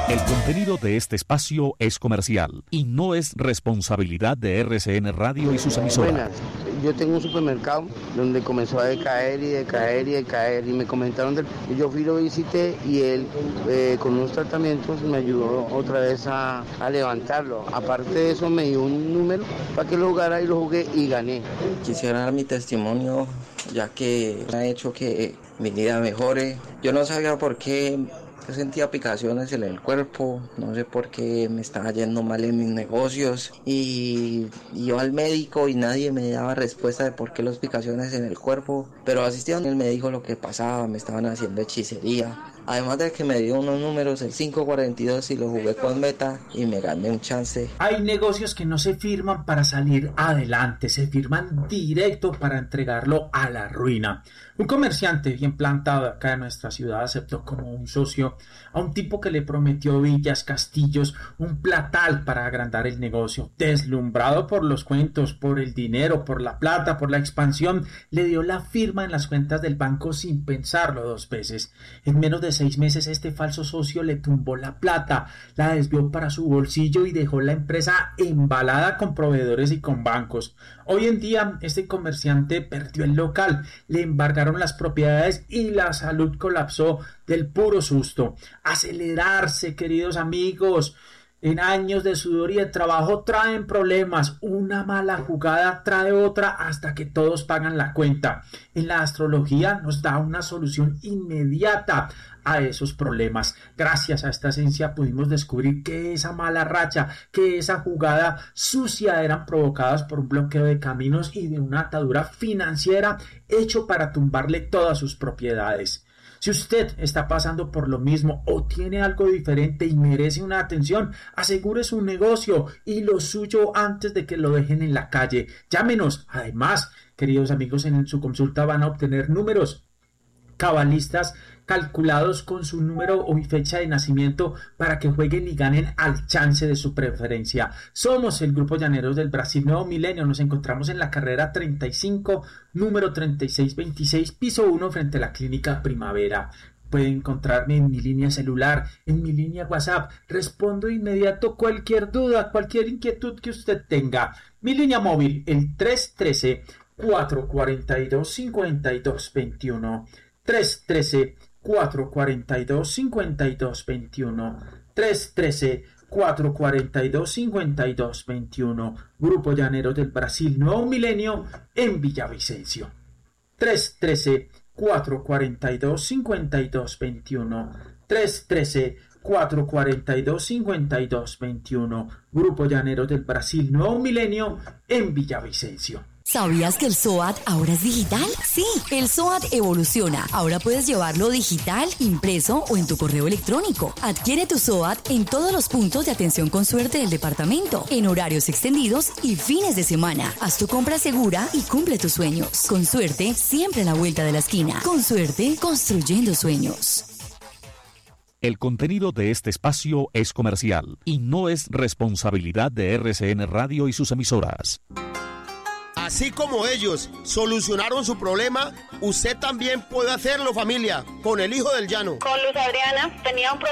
El contenido de este espacio es comercial y no es responsabilidad de RCN Radio y sus emisoras. Buenas, yo tengo un supermercado donde comenzó a decaer y me comentaron y yo fui y lo visité y él con unos tratamientos me ayudó otra vez a levantarlo. Aparte de eso me dio un número para que lo jugara y lo jugué y gané. Quisiera dar mi testimonio ya que ha hecho que mi vida mejore. Yo no sabía por qué. Yo sentía picaciones en el cuerpo, no sé por qué me estaba yendo mal en mis negocios y iba al médico y nadie me daba respuesta de por qué las picaciones en el cuerpo, pero asistí a él, me dijo lo que pasaba, me estaban haciendo hechicería. Además de que me dio unos números, el 542, y lo jugué con Meta y me gané un chance. Hay negocios que no se firman para salir adelante, se firman directo para entregarlo a la ruina. Un comerciante bien plantado acá en nuestra ciudad aceptó como un socio a un tipo que le prometió villas, castillos, un platal para agrandar el negocio. Deslumbrado por los cuentos, por el dinero, por la plata, por la expansión, le dio la firma en las cuentas del banco sin pensarlo dos veces. En menos de 6 meses este falso socio le tumbó la plata, la desvió para su bolsillo y dejó la empresa embalada con proveedores y con bancos. Hoy en día este comerciante perdió el local, le embargaron las propiedades y la salud colapsó del puro susto. Acelerarse, queridos amigos. En años de sudor y de trabajo traen problemas. Una mala jugada trae otra hasta que todos pagan la cuenta. En la astrología nos da una solución inmediata a esos problemas. Gracias a esta ciencia pudimos descubrir que esa mala racha, que esa jugada sucia eran provocadas por un bloqueo de caminos y de una atadura financiera hecho para tumbarle todas sus propiedades. Si usted está pasando por lo mismo o tiene algo diferente y merece una atención, asegure su negocio y lo suyo antes de que lo dejen en la calle. Llámenos. Además, queridos amigos, en su consulta van a obtener números cabalistas calculados con su número y fecha de nacimiento para que jueguen y ganen al chance de su preferencia. Somos el Grupo Llaneros del Brasil Nuevo Milenio. Nos encontramos en la carrera 35, número 3626, piso 1, frente a la Clínica Primavera. Pueden encontrarme en mi línea celular, en mi línea WhatsApp. Respondo de inmediato cualquier duda, cualquier inquietud que usted tenga. Mi línea móvil, el 313-442-5221. 313-442-5221. 313-442-5221. Grupo Llaneros del Brasil Nuevo Milenio en Villavicencio. 313-442-5221. 313-442-5221. Grupo Llaneros del Brasil Nuevo Milenio en Villavicencio. ¿Sabías que el SOAT ahora es digital? Sí, el SOAT evoluciona. Ahora puedes llevarlo digital, impreso o en tu correo electrónico. Adquiere tu SOAT en todos los puntos de atención con suerte del departamento, en horarios extendidos y fines de semana. Haz tu compra segura y cumple tus sueños. Con suerte, siempre a la vuelta de la esquina. Con suerte, construyendo sueños. El contenido de este espacio es comercial y no es responsabilidad de RCN Radio y sus emisoras. Así como ellos solucionaron su problema, usted también puede hacerlo, familia, con el Hijo del Llano. Con Luz Adriana tenía un problema